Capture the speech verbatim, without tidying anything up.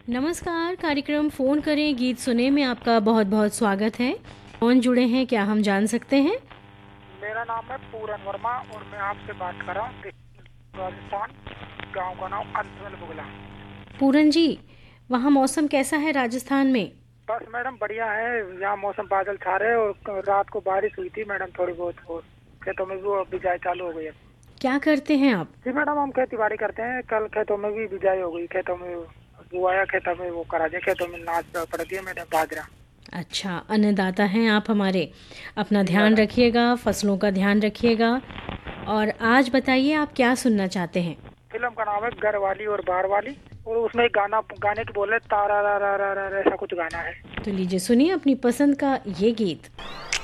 नमस्कार, कार्यक्रम फ़ोन करें गीत सुने में आपका बहुत बहुत स्वागत है। कौन जुड़े हैं, क्या हम जान सकते हैं? मेरा नाम है पूरन वर्मा और मैं आपसे बात कर रहा हूँ राजस्थान। गांव का नाम अंतमल बुगला। पूरन जी, वहाँ मौसम कैसा है राजस्थान में? बस मैडम बढ़िया है। यहाँ मौसम बादल छा रहे हैं और रात को बारिश हुई थी मैडम थोड़ी बहुत, और खेतों में भी वो बिजाई चालू हो गई है। क्या करते हैं आप? जी मैडम, हम खेती बाड़ी करते हैं। कल खेतों में भी बिजाई हो गई। खेतों में बुआया, खेतों में वो करा दिया। खेतों में नाच पड़ दिया मैडम, बाजरा। अच्छा, अन्नदाता हैं आप हमारे। अपना जी ध्यान मैडम। रखिएगा, फसलों का ध्यान रखिएगा। और आज बताइए आप क्या सुनना चाहते हैं? फिल्म का नाम है घर वाली और बाहर वाली, और उसमें एक गाना, गाने की बोल रहे तारा रा रा रा रा रा, ऐसा कुछ गाना है। तो लीजिए सुनिए अपनी पसंद का ये गीत।